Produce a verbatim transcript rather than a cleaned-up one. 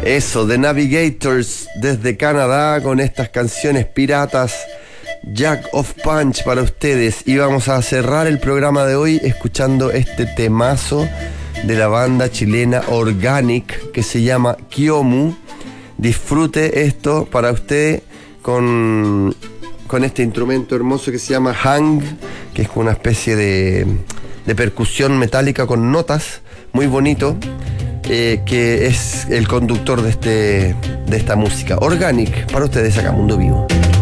Eso, The Navigators desde Canadá con estas canciones piratas, Jack of Punch para ustedes. Y vamos a cerrar el programa de hoy escuchando este temazo de la banda chilena Organic que se llama Kyomu. Disfrute esto para usted con, con este instrumento hermoso que se llama hang, que es una especie de, de percusión metálica con notas, muy bonito. Eh, que es el conductor de, este, de esta música. Organic, para ustedes acá, Mundo Vivo.